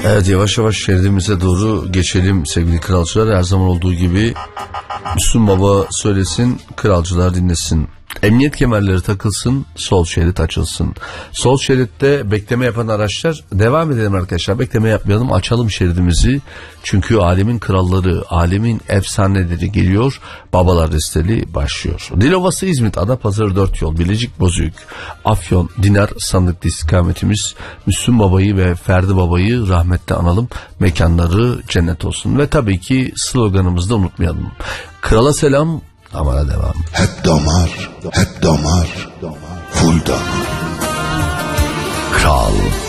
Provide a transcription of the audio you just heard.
Evet, yavaş yavaş şeridimize doğru geçelim sevgili kralcılar. Her zaman olduğu gibi Müslüm Baba söylesin, kralcılar dinlesin. Emniyet kemerleri takılsın, sol şerit açılsın. Sol şeritte bekleme yapan araçlar, devam edelim arkadaşlar, bekleme yapmayalım, açalım şeridimizi. Çünkü alemin kralları, alemin efsaneleri geliyor. Babalar Listeli başlıyor. Dilovası, İzmit, Adapazarı 4 yol, Bilecik, Bozüyük, Afyon, Dinar, Sandıklı istikametimiz. Müslüm Baba'yı ve Ferdi Baba'yı rahmetle analım. Mekanları cennet olsun. Ve tabii ki sloganımızı da unutmayalım. Krala selam, damara devam. Hep damar, hep damar, full damar. Kral